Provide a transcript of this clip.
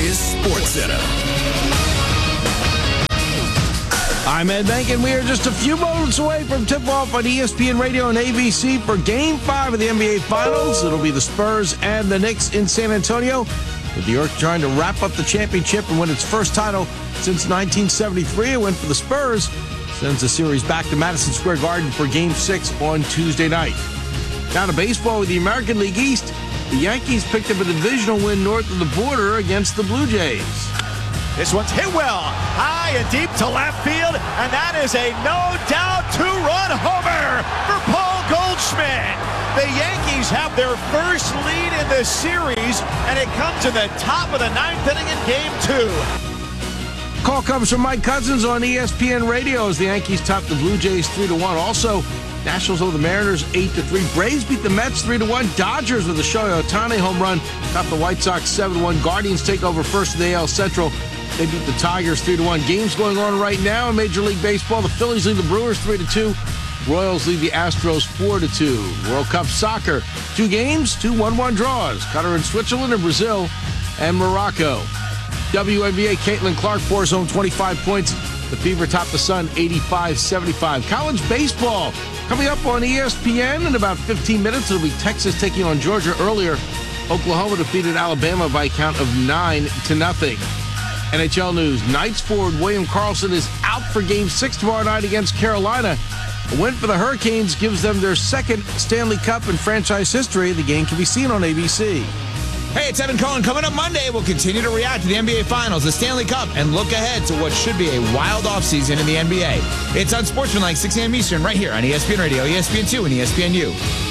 is SportsCenter. I'm Ed Bank, and we are just a few moments away from tip-off on ESPN Radio and ABC for Game 5 of the NBA Finals. It'll be the Spurs and the Knicks in San Antonio, with New York trying to wrap up the championship and win its first title since 1973. A win for the Spurs sends the series back to Madison Square Garden for Game 6 on Tuesday night. Now to baseball with the American League East. The Yankees picked up a divisional win north of the border against the Blue Jays. This one's hit well, high and deep to left field, and that is a no-doubt two-run homer for Paul Goldschmidt. The Yankees have their first lead in the series, and it comes in the top of the ninth inning in Game 2. Call comes from Mike Cousins on ESPN Radio as the Yankees top the Blue Jays 3-1. Also, Nationals over the Mariners 8-3. Braves beat the Mets 3-1. Dodgers with a Shohei Ohtani home run top the White Sox 7-1. Guardians take over first in the AL Central. They beat the Tigers 3-1. Games going on right now in Major League Baseball. The Phillies lead the Brewers 3-2. Royals lead the Astros 4-2. World Cup soccer, 2 games, 2 1-1 draws. Qatar and Switzerland and Brazil and Morocco. WNBA, Caitlin Clark pours home 25 points. The Fever top the Sun 85-75. College baseball coming up on ESPN in about 15 minutes. It'll be Texas taking on Georgia. Earlier, Oklahoma defeated Alabama by a count of 9-0. NHL news. Knights forward William Karlsson is out for Game 6 tomorrow night against Carolina. A win for the Hurricanes gives them their second Stanley Cup in franchise history. The game can be seen on ABC. Hey, it's Evan Cohen. Coming up Monday, we'll continue to react to the NBA Finals, the Stanley Cup, and look ahead to what should be a wild offseason in the NBA. It's Unsportsmanlike, 6 a.m. Eastern, right here on ESPN Radio, ESPN2, and ESPNU.